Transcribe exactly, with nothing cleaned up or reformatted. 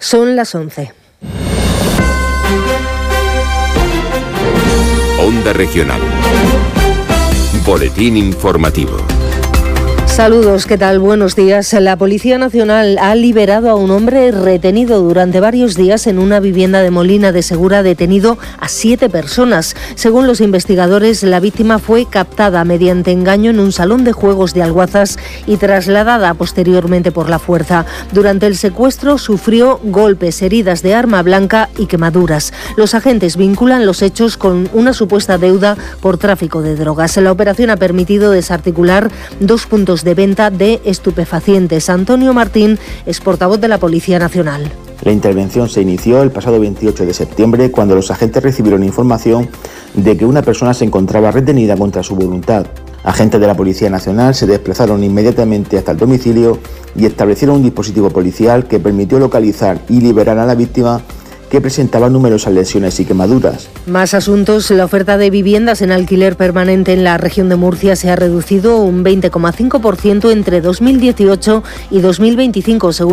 Son las once. Onda Regional. Boletín informativo. Saludos, ¿qué tal? Buenos días. La Policía Nacional ha liberado a un hombre retenido durante varios días en una vivienda de Molina de Segura, detenido a siete personas. Según los investigadores, la víctima fue captada mediante engaño en un salón de juegos de Alguazas y trasladada posteriormente por la fuerza. Durante el secuestro sufrió golpes, heridas de arma blanca y quemaduras. Los agentes vinculan los hechos con una supuesta deuda por tráfico de drogas. La operación ha permitido desarticular dos puntos de venta de estupefacientes. Antonio Martín es portavoz de la Policía Nacional. La intervención se inició el pasado veintiocho de septiembre, cuando los agentes recibieron información de que una persona se encontraba retenida contra su voluntad. Agentes de la Policía Nacional se desplazaron inmediatamente hasta el domicilio y establecieron un dispositivo policial que permitió localizar y liberar a la víctima, que presentaba numerosas lesiones y quemaduras. Más asuntos. La oferta de viviendas en alquiler permanente en la región de Murcia se ha reducido un veinte coma cinco por ciento entre dos mil dieciocho y dos mil veinticinco, según